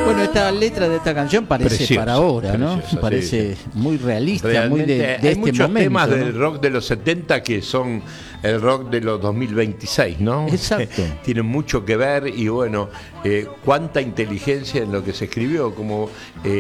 Bueno, esta letra de esta canción parece Preciosa, para ahora, ¿no? preciosa, Parece sí. muy realista, Realmente, muy de hay este muchos momento, temas ¿no? del rock de los 70 que son el rock de los 2026, ¿no? Exacto. Tienen mucho que ver y bueno, cuánta inteligencia en lo que se escribió, como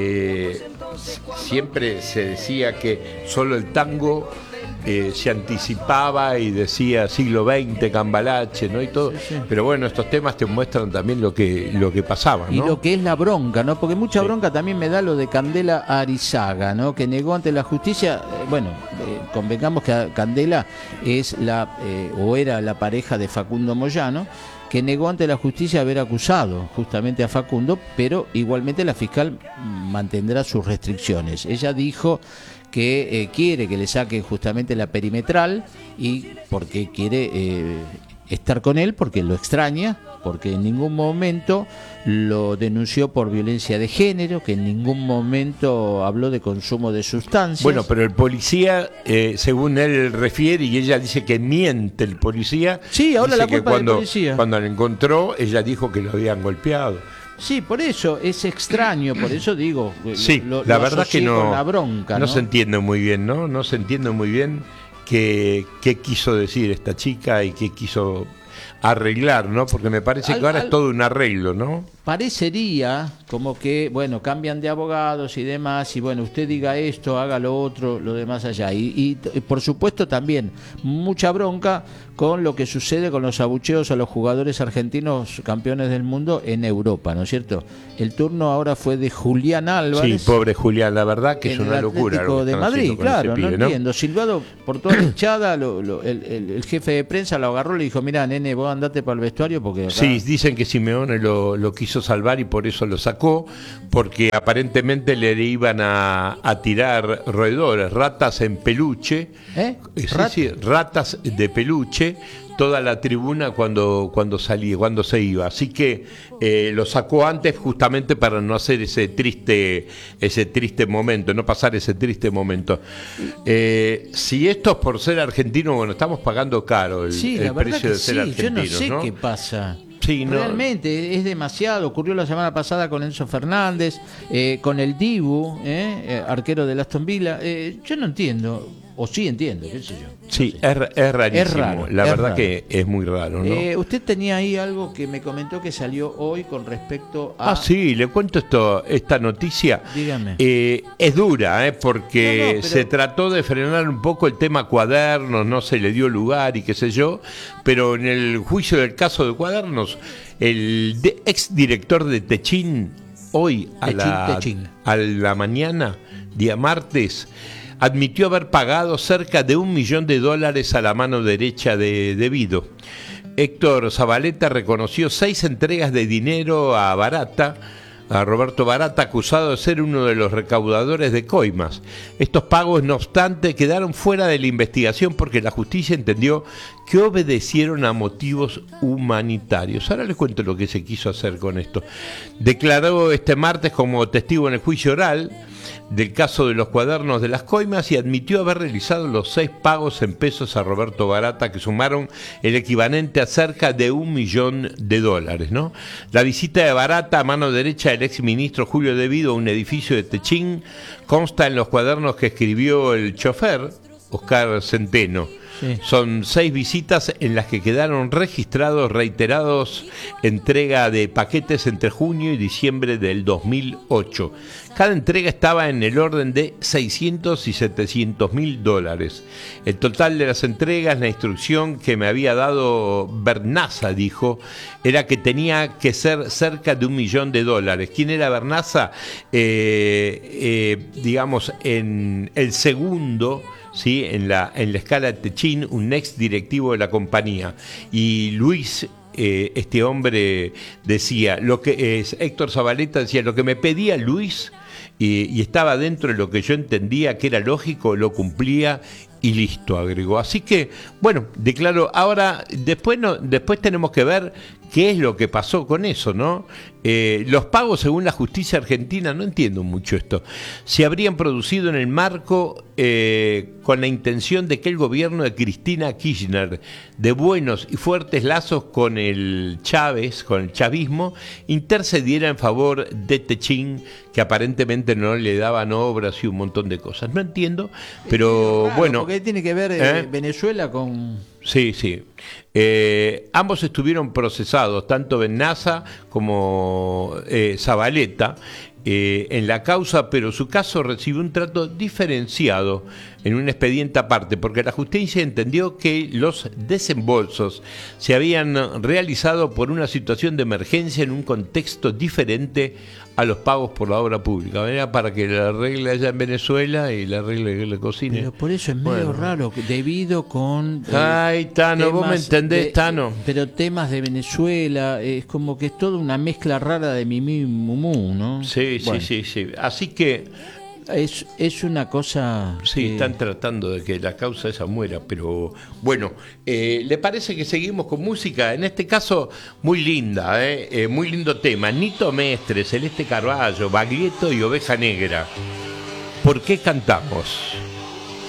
siempre se decía que solo el tango se anticipaba y decía siglo XX, Cambalache, ¿no? Y todo. Sí. Pero bueno, estos temas te muestran también lo que pasaba, ¿no? Y lo que es la bronca, ¿no? Porque mucha bronca también me da lo de Candela Arizaga, ¿no? Que negó ante la justicia, convengamos que Candela es o era la pareja de Facundo Moyano, que negó ante la justicia haber acusado justamente a Facundo, pero igualmente la fiscal mantendrá sus restricciones. Ella dijo que quiere que le saquen justamente la perimetral y porque quiere estar con él, porque lo extraña, porque en ningún momento lo denunció por violencia de género, que en ningún momento habló de consumo de sustancias. Bueno, pero el policía, según él refiere, y ella dice que miente el policía. Sí, ahora dice la culpa del policía. Cuando la encontró, ella dijo que lo habían golpeado. Sí, por eso es extraño, por eso digo, sí, la verdad que no, con la bronca, no se entiende muy bien, ¿no? No se entiende muy bien qué quiso decir esta chica y qué quiso arreglar, ¿no? Porque me parece que ahora es todo un arreglo, ¿no? Parecería como que, bueno, cambian de abogados y demás, y bueno, usted diga esto, haga lo otro, lo demás allá. Y por supuesto también mucha bronca con lo que sucede con los abucheos a los jugadores argentinos campeones del mundo en Europa, ¿no es cierto? El turno ahora fue de Julián Álvarez. Sí, pobre Julián, la verdad que es una locura. Atlético de Madrid, claro, no entiendo. Silbado por toda la hinchada, el jefe de prensa lo agarró y le dijo, mirá, nene, vos andate para el vestuario porque acá... Sí, dicen que Simeone lo quiso salvar y por eso lo sacó, porque aparentemente le iban a tirar roedores, ratas en peluche, ratas de peluche, toda la tribuna cuando salía, cuando se iba. Así que lo sacó antes justamente para no hacer ese triste momento, no pasar ese triste momento. Si esto es por ser argentino, bueno, estamos pagando caro el precio de ser argentino. Yo no sé qué pasa. Sí, no. Realmente es demasiado. Ocurrió la semana pasada con Enzo Fernández, con el Dibu, arquero del Aston Villa. Yo no entiendo, o sí entiendo, qué sé yo. Sí, no sé. es rarísimo. Es raro, la verdad raro. Que es muy raro, ¿no? Usted tenía ahí algo que me comentó que salió hoy con respecto a... Sí, le cuento esta noticia. Dígame. Es dura, porque pero... se trató de frenar un poco el tema Cuadernos, no se le dio lugar y qué sé yo, pero en el juicio del caso de Cuadernos, el ex director de Techín, hoy a la mañana, día martes, admitió haber pagado cerca de $1 millón a la mano derecha de Vido. Héctor Zabaleta reconoció 6 entregas de dinero a Roberto Barata, acusado de ser uno de los recaudadores de coimas. Estos pagos, no obstante, quedaron fuera de la investigación porque la justicia entendió que obedecieron a motivos humanitarios. Ahora les cuento lo que se quiso hacer con esto. Declaró este martes como testigo en el juicio oral del caso de los cuadernos de las coimas y admitió haber realizado los 6 pagos en pesos a Roberto Barata, que sumaron el equivalente a cerca de $1 millón, ¿no? La visita de Barata a mano derecha del exministro Julio De Vido a un edificio de Techín consta en los cuadernos que escribió el chofer, Oscar Centeno. Sí. Son 6 visitas en las que quedaron reiterados entrega de paquetes entre junio y diciembre del 2008. Cada entrega estaba en el orden de $600 y $700.000. El total de las entregas, la instrucción que me había dado Bernaza, dijo, era que tenía que ser cerca de $1 millón. ¿Quién era Bernaza? Digamos, en el segundo... ¿sí? En la escala de Techín, un ex directivo de la compañía. Y Luis, este hombre, decía, Héctor Zabaleta decía, lo que me pedía Luis, y estaba dentro de lo que yo entendía que era lógico, lo cumplía y listo, agregó. Así que, bueno, declaro, ahora, después tenemos que ver qué es lo que pasó con eso, ¿no? Los pagos, según la justicia argentina, no entiendo mucho esto, se habrían producido en el marco con la intención de que el gobierno de Cristina Kirchner, de buenos y fuertes lazos con el Chávez, con el chavismo, intercediera en favor de Techín, que aparentemente no le daban obras y un montón de cosas. No entiendo, pero raro, bueno. Porque tiene que ver Venezuela con... Sí, sí. Ambos estuvieron procesados, tanto Bennaza como Zabaleta, en la causa, pero su caso recibió un trato diferenciado en un expediente aparte, porque la justicia entendió que los desembolsos se habían realizado por una situación de emergencia en un contexto diferente a los pagos por la obra pública. Era para que la arregle allá en Venezuela y la arregle que le cocine. Pero por eso es medio raro, debido con... Ay, Tano, vos me entendés, Tano. Pero temas de Venezuela, es como que es toda una mezcla rara de mimí y mumú, ¿no? Sí, bueno, sí. Así que... Es una cosa... Sí, están tratando de que la causa esa muera, pero bueno, ¿le parece que seguimos con música? En este caso, muy linda, muy lindo tema. Nito Mestre, Celeste Carballo, Baglietto y Oveja Negra. ¿Por qué cantamos?